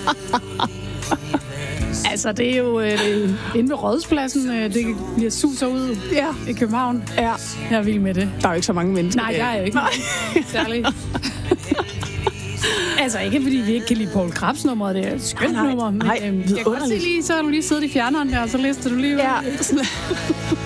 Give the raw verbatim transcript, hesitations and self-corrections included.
Altså, det er jo øh, inde ved Rådhuspladsen, øh, det bliver suser ud Ja. i København. Ja. Jeg er vild med det. Der er jo ikke så mange mennesker. Nej, der er jo ikke særligt. Altså, ikke fordi vi ikke kan lide Poul Krebs nummer, det er et skønt Nej, nej. nummer. Men Nej, øhm, jeg kan godt se vidunderligt. lige, så har du lige siddet i fjerneren der, og så læste du lige ud. Ja.